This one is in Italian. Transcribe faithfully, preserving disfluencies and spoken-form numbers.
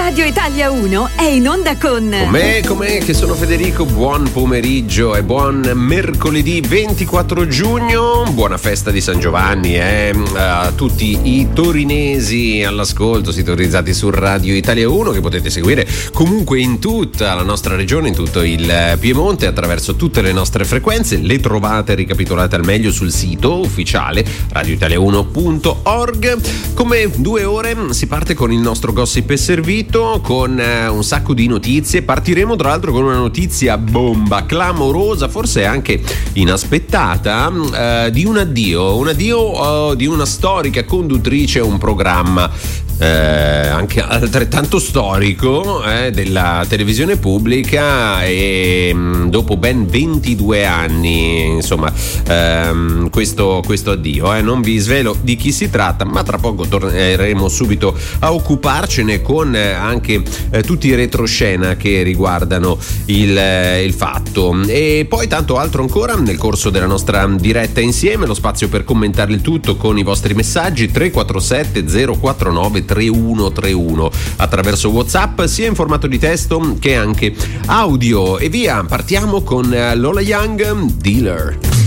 Radio Italia uno è in onda con Com'è, com'è che sono Federico, buon pomeriggio e buon mercoledì ventiquattro giugno, buona festa di San Giovanni eh, a tutti i torinesi all'ascolto, sintonizzati su Radio Italia uno, che potete seguire comunque in tutta la nostra regione, in tutto il Piemonte, attraverso tutte le nostre frequenze. Le trovate ricapitolate al meglio sul sito ufficiale radio italia uno punto org. Come due ore si parte con il nostro gossip servito, con eh, un sacco di notizie. Partiremo tra l'altro con una notizia bomba, clamorosa, forse anche inaspettata, eh, di un addio, un addio eh, di una storica conduttrice a un programma eh, anche altrettanto storico eh, della televisione pubblica, e mh, dopo ben ventidue anni, insomma, ehm, questo, questo addio. Eh. Non vi svelo di chi si tratta, ma tra poco torneremo subito a occuparcene con eh, anche eh, tutti i retroscena che riguardano il, eh, il fatto. E poi tanto altro ancora nel corso della nostra diretta insieme, lo spazio per commentare il tutto con i vostri messaggi tre quattro sette zero quattro nove tre uno tre uno attraverso WhatsApp, sia in formato di testo che anche audio. E via, partiamo con Lola Young, Dealer.